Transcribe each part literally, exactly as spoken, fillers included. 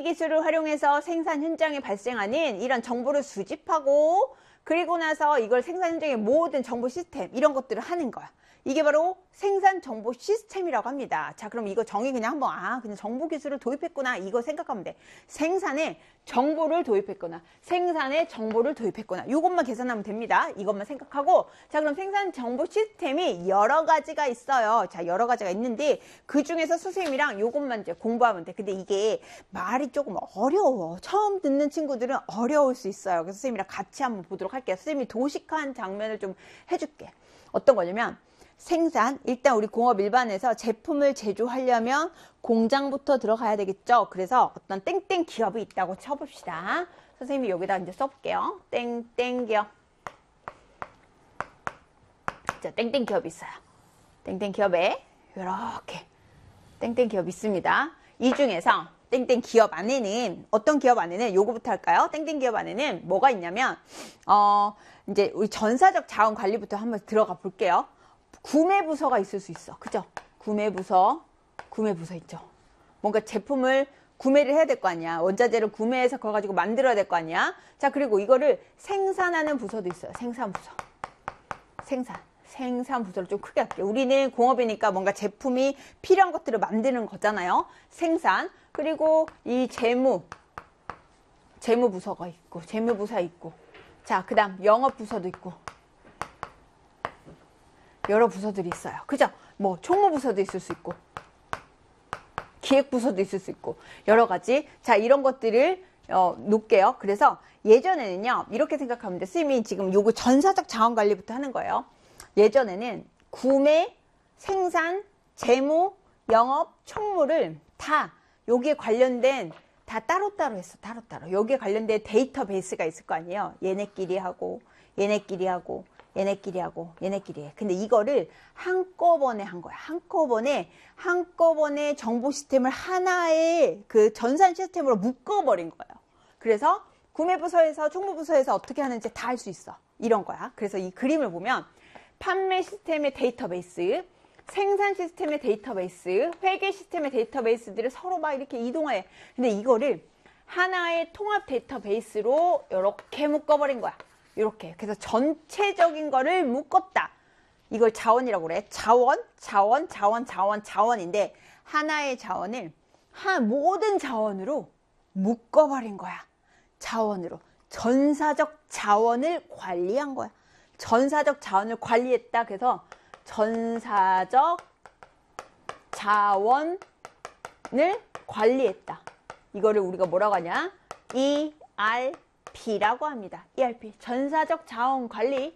기술을 활용해서 생산 현장에 발생하는 이런 정보를 수집하고 그리고 나서 이걸 생산 현장의 모든 정보 시스템 이런 것들을 하는 거야. 이게 바로 생산 정보 시스템이라고 합니다. 자, 그럼 이거 정의 그냥 한번 아 그냥 정보 기술을 도입했구나 이거 생각하면 돼. 생산에 정보를 도입했거나 생산에 정보를 도입했거나 이것만 계산하면 됩니다. 이것만 생각하고 자 그럼 생산 정보 시스템이 여러 가지가 있어요. 자 여러 가지가 있는데 그 중에서 선생님이랑 이것만 이제 공부하면 돼. 근데 이게 말이 조금 어려워. 처음 듣는 친구들은 어려울 수 있어요. 그래서 선생님이랑 같이 한번 보도록 할게요. 선생님이 도식한 장면을 좀 해줄게. 어떤 거냐면 생산, 일단 우리 공업 일반에서 제품을 제조하려면 공장부터 들어가야 되겠죠. 그래서 어떤 땡땡 기업이 있다고 쳐봅시다. 선생님이 여기다 이제 써볼게요. 땡땡 기업. 자, 땡땡 기업이 있어요. 땡땡 기업에 이렇게 땡땡 기업이 있습니다. 이 중에서 땡땡 기업 안에는 어떤 기업 안에는 요거부터 할까요? 땡땡 기업 안에는 뭐가 있냐면 어 이제 우리 전사적 자원 관리부터 한번 들어가 볼게요. 구매 부서가 있을 수 있어. 그죠? 구매 부서, 구매 부서 있죠. 뭔가 제품을 구매를 해야 될 거 아니야. 원자재를 구매해서 그거 가지고 만들어야 될 거 아니야. 자, 그리고 이거를 생산하는 부서도 있어요. 생산 부서. 생산. 생산 부서를 좀 크게 할게요. 우리는 공업이니까 뭔가 제품이 필요한 것들을 만드는 거잖아요. 생산. 그리고 이 재무. 재무 부서가 있고, 재무 부서 있고. 자, 그 다음 영업 부서도 있고. 여러 부서들이 있어요. 그죠? 뭐 총무부서도 있을 수 있고 기획부서도 있을 수 있고 여러 가지. 자 이런 것들을 어, 놓을게요. 그래서 예전에는요 이렇게 생각하면 돼. 선생님이 지금 요거 전사적 자원관리부터 하는 거예요. 예전에는 구매, 생산, 재무, 영업, 총무를 다 여기에 관련된 다 따로따로 했어. 따로따로. 여기에 관련된 데이터베이스가 있을 거 아니에요. 얘네끼리 하고 얘네끼리 하고 얘네끼리 하고 얘네끼리 해. 근데 이거를 한꺼번에 한 거야. 한꺼번에 한꺼번에 정보 시스템을 하나의 그 전산 시스템으로 묶어버린 거예요. 그래서 구매부서에서 총무부서에서 어떻게 하는지 다 할 수 있어. 이런 거야. 그래서 이 그림을 보면 판매 시스템의 데이터베이스, 생산 시스템의 데이터베이스, 회계 시스템의 데이터베이스들을 서로 막 이렇게 이동해. 근데 이거를 하나의 통합 데이터베이스로 이렇게 묶어버린 거야. 이렇게. 그래서 전체적인 거를 묶었다. 이걸 자원이라고 그래. 자원, 자원, 자원, 자원, 자원인데 하나의 자원을 한 모든 자원으로 묶어버린 거야. 자원으로. 전사적 자원을 관리한 거야. 전사적 자원을 관리했다. 그래서 전사적 자원을 관리했다. 이거를 우리가 뭐라고 하냐? 이알피라고 합니다. 이알피. 전사적 자원 관리.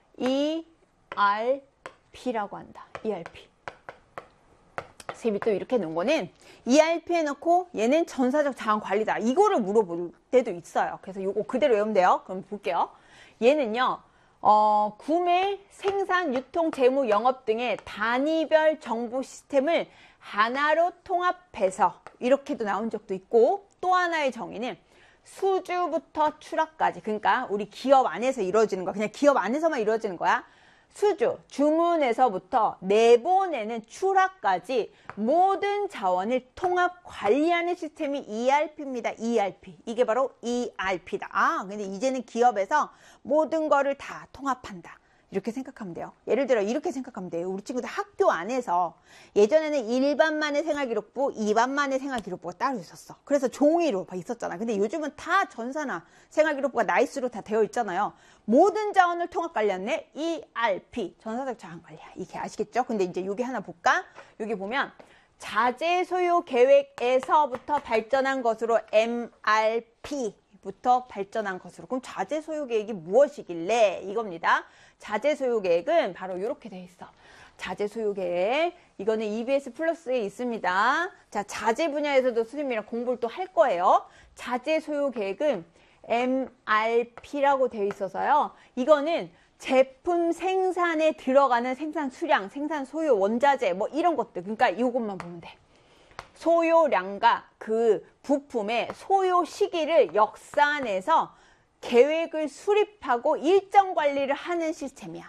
이알피라고 한다. 이알피. 선생님이 또 이렇게 놓은 거는 이알피 해놓고 얘는 전사적 자원 관리다. 이거를 물어볼 때도 있어요. 그래서 이거 그대로 외우면 돼요. 그럼 볼게요. 얘는요. 어, 구매, 생산, 유통, 재무, 영업 등의 단위별 정보 시스템을 하나로 통합해서 이렇게도 나온 적도 있고, 또 하나의 정의는 수주부터 출하까지, 그러니까 우리 기업 안에서 이루어지는 거야. 그냥 기업 안에서만 이루어지는 거야. 수주, 주문에서부터 내보내는 출하까지 모든 자원을 통합 관리하는 시스템이 이알피입니다. 이알피. 이게 바로 이알피다. 아, 근데 이제는 기업에서 모든 거를 다 통합한다. 이렇게 생각하면 돼요. 예를 들어 이렇게 생각하면 돼요. 우리 친구들 학교 안에서 예전에는 일반만의 생활기록부, 이반만의 생활기록부가 따로 있었어. 그래서 종이로 있었잖아. 근데 요즘은 다 전사나 생활기록부가 나이스로 다 되어 있잖아요. 모든 자원을 통합 관리하네. 이알피, 전사적 자원 관리야. 이게 아시겠죠? 근데 이제 여기 하나 볼까? 여기 보면 자재 소요 계획에서부터 발전한 것으로 엠알피. 부터 발전한 것으로. 그럼 자재 소요 계획이 무엇이길래? 이겁니다. 자재 소요 계획은 바로 이렇게 돼 있어. 자재 소요 계획. 이거는 이비에스 플러스에 있습니다. 자, 자재 분야에서도 선생님이랑 공부를 또 할 거예요. 자재 소요 계획은 엠알피라고 되어 있어서요. 이거는 제품 생산에 들어가는 생산 수량, 생산 소요, 원자재 뭐 이런 것들. 그러니까 이것만 보면 돼. 소요량과 그 부품의 소요 시기를 역산해서 계획을 수립하고 일정 관리를 하는 시스템이야.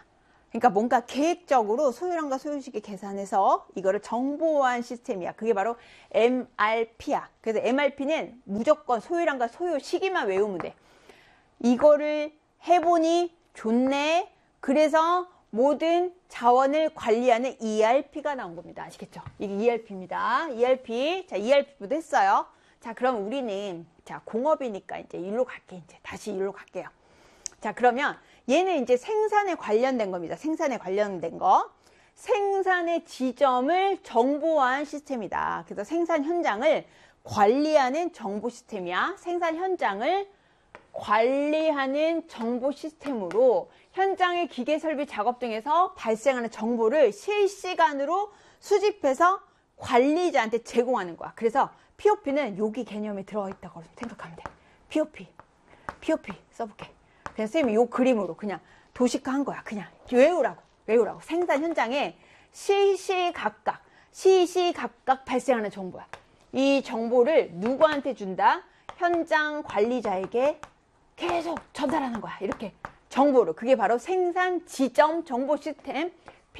그러니까 뭔가 계획적으로 소유량과 소유시기 계산해서 이거를 정보화한 시스템이야. 그게 바로 엠알피야. 그래서 엠알피는 무조건 소유량과 소유시기만 외우면 돼. 이거를 해보니 좋네. 그래서 모든 자원을 관리하는 이알피가 나온 겁니다. 아시겠죠? 이게 이알피입니다. 이알피. 자, 이알피부터 했어요. 자, 그럼 우리는, 자, 공업이니까 이제 일로 갈게. 이제 다시 일로 갈게요. 자, 그러면 얘는 이제 생산에 관련된 겁니다. 생산에 관련된 거. 생산의 지점을 정보화한 시스템이다. 그래서 생산 현장을 관리하는 정보 시스템이야. 생산 현장을 관리하는 정보 시스템으로 현장의 기계 설비 작업 등에서 발생하는 정보를 실시간으로 수집해서 관리자한테 제공하는 거야. 그래서 피오피는 여기 개념에 들어가 있다고 생각하면 돼. 피오피. 피오피 써볼게. 그냥 선생님이 요 그림으로 그냥 도식화한 거야. 그냥 외우라고. 외우라고. 생산 현장에 시시각각, 시시각각 발생하는 정보야. 이 정보를 누구한테 준다? 현장 관리자에게 계속 전달하는 거야. 이렇게 정보로. 그게 바로 생산 지점 정보 시스템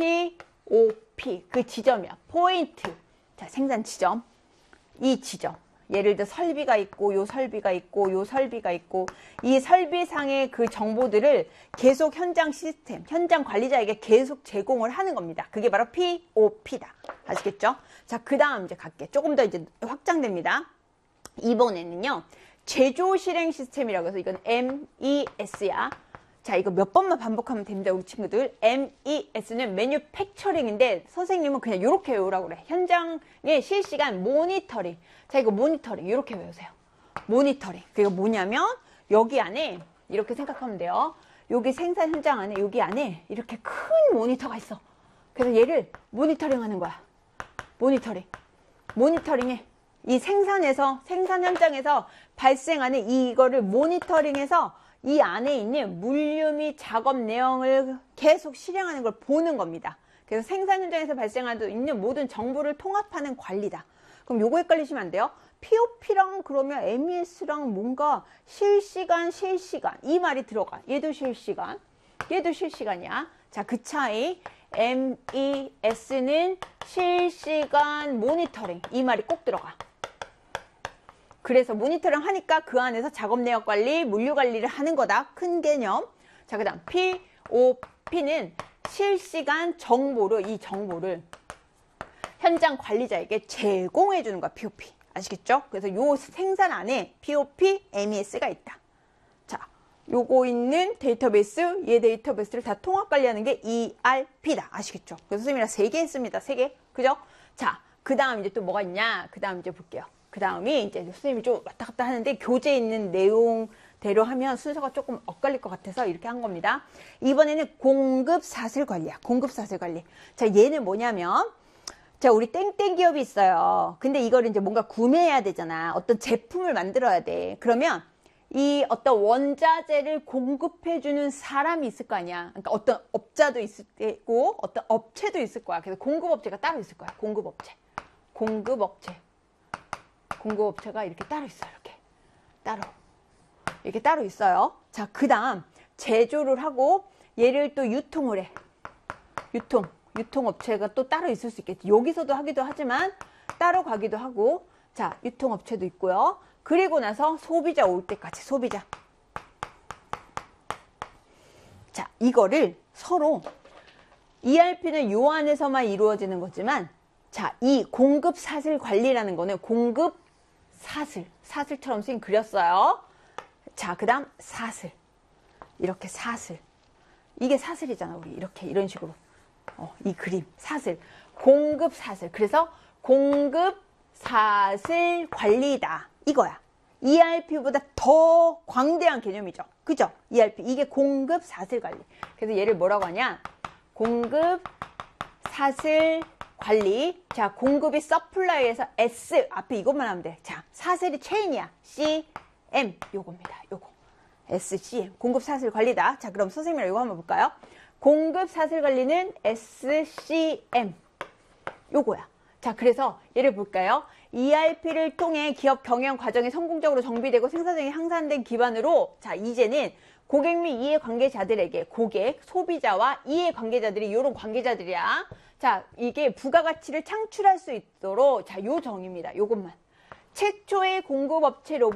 피오피. 그 지점이야. 포인트. 자, 생산 지점. 이 지점. 예를 들어 설비가 있고 요 설비가 있고 요 설비가 있고 이 설비상의 그 정보들을 계속 현장 시스템, 현장 관리자에게 계속 제공을 하는 겁니다. 그게 바로 피오피다. 아시겠죠? 자, 그 다음 이제 갈게. 조금 더 이제 확장됩니다. 이번에는요. 제조 실행 시스템이라고 해서 이건 엠이에스야. 자, 이거 몇 번만 반복하면 됩니다, 우리 친구들. 엠이에스는 매뉴팩처링인데 선생님은 그냥 이렇게 외우라고 그래. 현장의 실시간 모니터링. 자, 이거 모니터링 이렇게 외우세요. 모니터링. 그게 뭐냐면 여기 안에 이렇게 생각하면 돼요. 여기 생산 현장 안에 여기 안에 이렇게 큰 모니터가 있어. 그래서 얘를 모니터링 하는 거야. 모니터링. 모니터링해. 이 생산에서 생산 현장에서 발생하는 이거를 모니터링해서 이 안에 있는 물류 및 작업 내용을 계속 실행하는 걸 보는 겁니다. 그래서 생산 현장에서 발생하는 있는 모든 정보를 통합하는 관리다. 그럼 요거 헷갈리시면 안 돼요. 피오피랑 그러면 엠이에스랑 뭔가 실시간 실시간 이 말이 들어가. 얘도 실시간, 얘도 실시간이야. 자, 그 차이. 엠이에스는 실시간 모니터링 이 말이 꼭 들어가. 그래서 모니터링 하니까 그 안에서 작업 내역 관리, 물류 관리를 하는 거다. 큰 개념. 자, 그 다음 피오피는 실시간 정보를, 이 정보를 현장 관리자에게 제공해 주는 거야. 피오피. 아시겠죠? 그래서 요 생산 안에 피오피, 엠이에스가 있다. 자, 요거 있는 데이터베이스, 얘 데이터베이스를 다 통합 관리하는 게 이알피다. 아시겠죠? 그래서 선생님이랑 세 개 했습니다. 세 개. 그죠? 자, 그 다음 이제 또 뭐가 있냐? 그 다음 이제 볼게요. 그 다음이 이제 선생님이 좀 왔다 갔다 하는데 교재에 있는 내용대로 하면 순서가 조금 엇갈릴 것 같아서 이렇게 한 겁니다. 이번에는 공급 사슬 관리야. 공급 사슬 관리. 자, 얘는 뭐냐면 자, 우리 땡땡 기업이 있어요. 근데 이걸 이제 뭔가 구매해야 되잖아. 어떤 제품을 만들어야 돼. 그러면 이 어떤 원자재를 공급해주는 사람이 있을 거 아니야. 그러니까 어떤 업자도 있을 테고 어떤 업체도 있을 거야. 그래서 공급업체가 따로 있을 거야. 공급업체. 공급업체. 공급업체가 이렇게 따로 있어요. 이렇게 따로 이렇게 따로 있어요. 자, 그 다음 제조를 하고 얘를 또 유통을 해. 유통 유통업체가 또 따로 있을 수 있겠지. 여기서도 하기도 하지만 따로 가기도 하고. 자, 유통업체도 있고요. 그리고 나서 소비자 올 때까지 소비자. 자, 이거를 서로 이알피는 요 안에서만 이루어지는 거지만 자, 이 공급 사슬 관리라는 거는 공급 사슬, 사슬처럼 쌤 그렸어요. 자, 그 다음 사슬. 이렇게 사슬. 이게 사슬이잖아, 우리. 이렇게, 이런 식으로. 어, 이 그림, 사슬. 공급 사슬. 그래서 공급 사슬 관리다. 이거야. 이알피보다 더 광대한 개념이죠. 그죠? 이알피. 이게 공급 사슬 관리. 그래서 얘를 뭐라고 하냐? 공급 사슬 관리. 자, 공급이 서플라이에서 S 앞에 이것만 하면 돼. 자, 사슬이 체인이야. C, M 요겁니다. 요거. S, C, M. 공급 사슬 관리다. 자, 그럼 선생님이랑 이거 한번 볼까요? 공급 사슬 관리는 S, C, M 요거야. 자, 그래서 얘를 볼까요? 이알피를 통해 기업 경영 과정이 성공적으로 정비되고 생산성이 향상된 기반으로, 자, 이제는 고객 및 이해관계자들에게, 고객, 소비자와 이해관계자들이 이런 관계자들이야. 자, 이게 부가가치를 창출할 수 있도록, 자, 요 정의입니다. 요것만. 최초의 공급업체 로봇